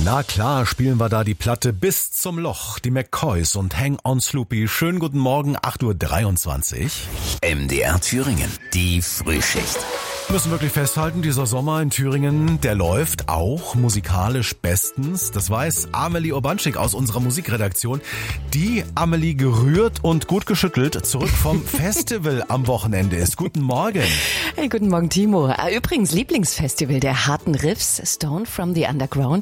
Na klar, spielen wir da die Platte bis zum Loch. Die McCoys und Hang on Sloopy. Schönen guten Morgen, 8:23 Uhr. MDR Thüringen, die Frühschicht. Wir müssen wirklich festhalten, dieser Sommer in Thüringen, der läuft auch musikalisch bestens. Das weiß Amelie Urbanschik aus unserer Musikredaktion. Die Amelie gerührt und gut geschüttelt zurück vom Festival am Wochenende ist. Guten Morgen. Hey, guten Morgen, Timo. Übrigens, Lieblingsfestival der harten Riffs, Stone from the Underground.